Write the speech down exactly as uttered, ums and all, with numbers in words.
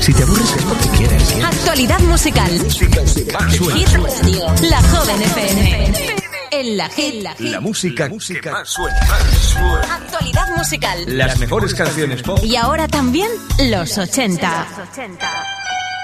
Si te aburres es porque quieres. Actualidad musical. Hit Radio. La Joven F M. En la Hit. La, la música, música que más suena. Actualidad musical. Las mejores canciones pop. Y ahora también los ochenta.